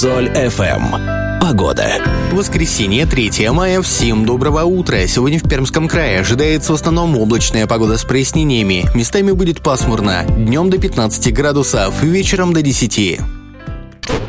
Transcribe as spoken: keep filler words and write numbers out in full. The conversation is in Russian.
Соль эф эм. Погода. Воскресенье, третьего мая. Всем доброго утра. Сегодня в Пермском крае ожидается в основном облачная погода с прояснениями. Местами будет пасмурно. Днем до пятнадцати градусов, вечером до десяти.